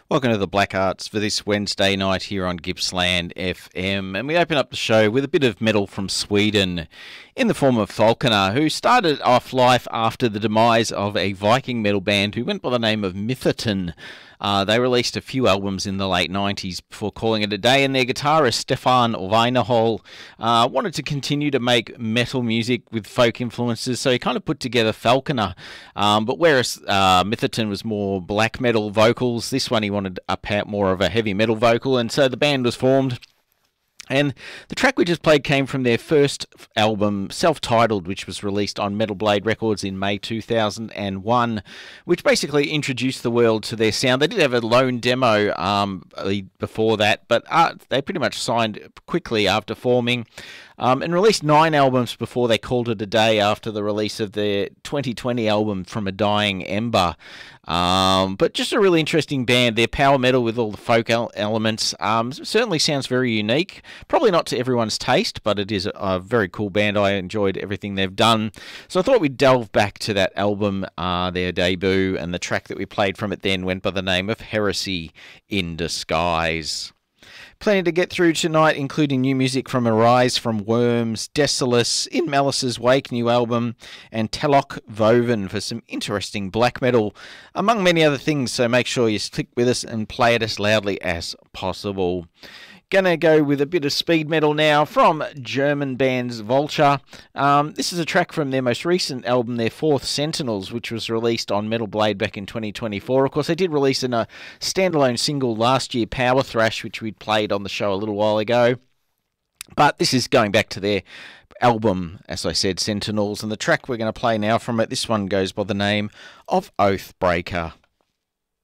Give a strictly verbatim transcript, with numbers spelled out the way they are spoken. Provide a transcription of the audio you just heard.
Welcome to the Black Arts for this Wednesday night here on Gippsland F M. And we open up the show with a bit of metal from Sweden in the form of Falconer, who started off life after the demise of a Viking metal band who went by the name of Mytherton. Uh, they released a few albums in the late nineties before calling it a day, and their guitarist Stefan Weinerhall uh, wanted to continue to make metal music with folk influences, so he kind of put together Falconer. Um, but whereas uh, Mytherton was more black metal vocals, this one he wanted a more of a heavy metal vocal, and so the band was formed. And the track we just played came from their first album, self-titled, which was released on Metal Blade Records in May two thousand one, which basically introduced the world to their sound. They did have a lone demo um, before that, but uh, they pretty much signed quickly after forming. Um, and released nine albums before they called it a day after the release of their twenty twenty album From a Dying Ember. Um, but just a really interesting band. They're power metal with all the folk elements. Um, certainly sounds very unique. Probably not to everyone's taste, but it is a, a very cool band. I enjoyed everything they've done. So I thought we'd delve back to that album, uh, their debut, and the track that we played from it then went by the name of Heresy in Disguise. Plenty to get through tonight, including new music from Arise from Worms, Desolus, In Malice's Wake new album, and Telok Voven for some interesting black metal, among many other things, so make sure you stick with us and play it as loudly as possible. Gonna go with a bit of speed metal now from German bands Vulture. Um, this is a track from their most recent album, their fourth, Sentinels, which was released on Metal Blade back in twenty twenty-four. Of course, they did release in a standalone single last year, Power Thrash, which we'd played on the show a little while ago. But this is going back to their album, as I said, Sentinels, and the track we're going to play now from it, this one goes by the name of Oathbreaker.